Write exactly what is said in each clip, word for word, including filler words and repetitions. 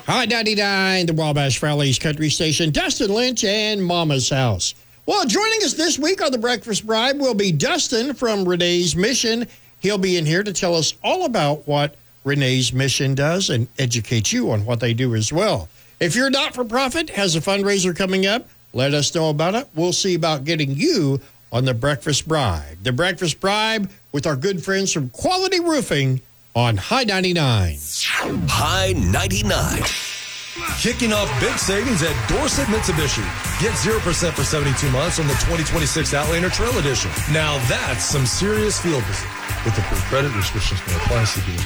High ninety-nine, the Wabash Valley's country station, Dustin Lynch and Mama's House. Well, joining us this week on The Breakfast Bribe will be Dustin from Renee's Mission. He'll be in here to tell us all about what Renee's Mission does and educate you on what they do as well. If your not-for-profit has a fundraiser coming up, let us know about it. We'll see about getting you on The Breakfast Bribe. The Breakfast Bribe with our good friends from Quality Roofing on High ninety-nine. High ninety-nine. Kicking off big savings at Dorset Mitsubishi. Get zero percent for seventy-two months on the twenty twenty-six Outlander Trail Edition. Now that's some serious field visit. With the free credit restrictions may apply. C B.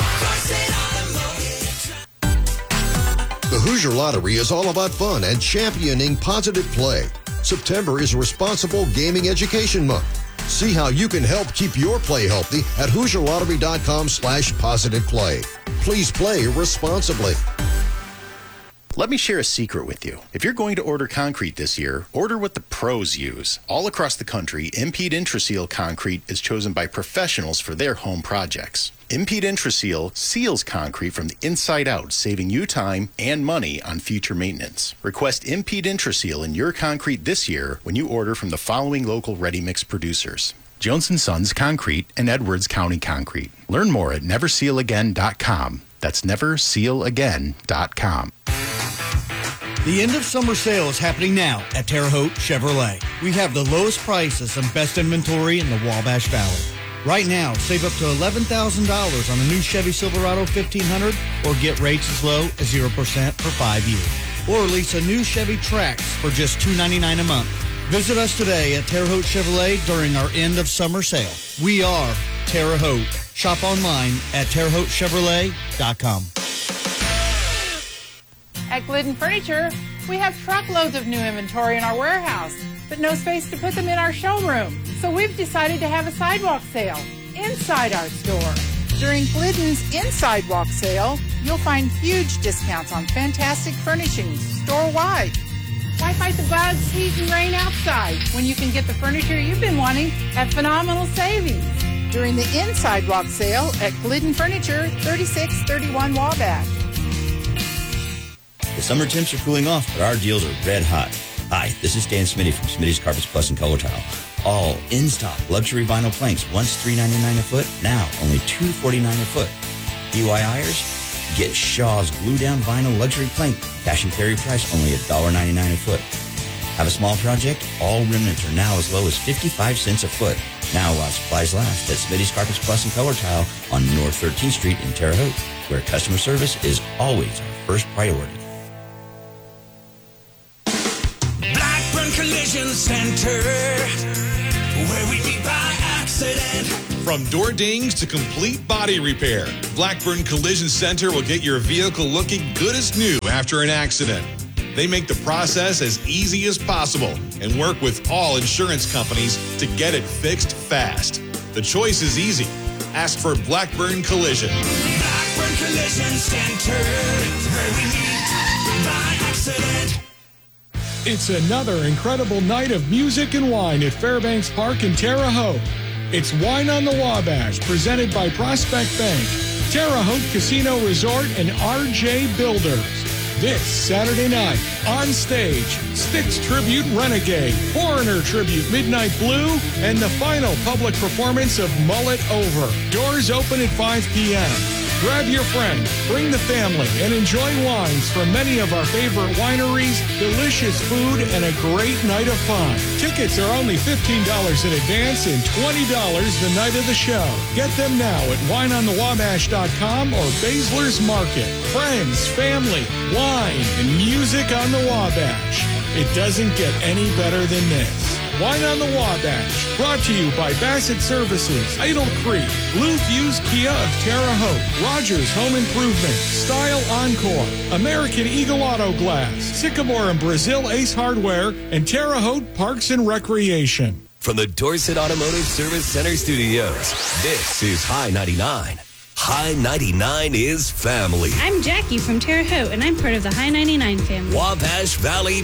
The Hoosier Lottery is all about fun and championing positive play. September is Responsible Gaming Education Month. See how you can help keep your play healthy at Hoosier Lottery dot com slash positive play. Please play responsibly. Let me share a secret with you. If you're going to order concrete this year, order what the pros use. All across the country, Impede Intraseal concrete is chosen by professionals for their home projects. Impede Intraseal seals concrete from the inside out, saving you time and money on future maintenance. Request Impede Intraseal in your concrete this year when you order from the following local ready-mix producers: Jones and Sons Concrete and Edwards County Concrete. Learn more at never seal again dot com. That's never seal again dot com. The end of summer sale is happening now at Terre Haute Chevrolet. We have the lowest prices and best inventory in the Wabash Valley. Right now, save up to eleven thousand dollars on a new Chevy Silverado fifteen hundred or get rates as low as zero percent for five years. Or lease a new Chevy Trax for just two hundred ninety-nine dollars a month. Visit us today at Terre Haute Chevrolet during our end of summer sale. We are Terre Haute. Shop online at terre haute chevrolet dot com. At Glidden Furniture, we have truckloads of new inventory in our warehouse, but no space to put them in our showroom. So we've decided to have a sidewalk sale inside our store. During Glidden's Inside Walk Sale, you'll find huge discounts on fantastic furnishings store-wide. Why fight the clouds, heat, and rain outside when you can get the furniture you've been wanting at phenomenal savings? During the Inside Walk Sale at Glidden Furniture, thirty-six thirty-one Wabash. The summer temps are cooling off, but our deals are red hot. Hi, this is Dan Smitty from Smitty's Carpets Plus and Color Tile. All in-stock luxury vinyl planks, once three ninety-nine a foot, now only two forty-nine a foot. D I Yers, get Shaw's glue-down vinyl luxury plank, cash and carry price only one ninety-nine a foot. Have a small project? All remnants are now as low as fifty-five cents a foot. Now while supplies last at Smitty's Carpets Plus and Color Tile on North thirteenth Street in Terre Haute, where customer service is always our first priority. Blackburn Collision Center, where we meet by accident. From door dings to complete body repair, Blackburn Collision Center will get your vehicle looking good as new after an accident. They make the process as easy as possible and work with all insurance companies to get it fixed fast. The choice is easy. Ask for Blackburn Collision. Blackburn Collision Center, where we meet by accident. It's another incredible night of music and wine at Fairbanks Park in Terre Haute. It's Wine on the Wabash, presented by Prospect Bank, Terre Haute Casino Resort, and R J Builders. This Saturday night, on stage, Styx Tribute Renegade, Foreigner Tribute Midnight Blue, and the final public performance of Mullet Over. Doors open at five p.m. Grab your friend, bring the family, and enjoy wines from many of our favorite wineries, delicious food, and a great night of fun. Tickets are only fifteen dollars in advance and twenty dollars the night of the show. Get them now at wine on the wabash dot com or Baszler's Market. Friends, family, wine, and music on the Wabash. It doesn't get any better than this. Wine on the Wabash, brought to you by Bassett Services, Idle Creek, Blue Fuse Kia of Terre Haute, Rogers Home Improvement, Style Encore, American Eagle Auto Glass, Sycamore and Brazil Ace Hardware, and Terre Haute Parks and Recreation. From the Dorset Automotive Service Center Studios, this is High ninety-nine. High ninety-nine is family. I'm Jackie from Terre Haute, and I'm part of the High ninety-nine family. Wabash Valley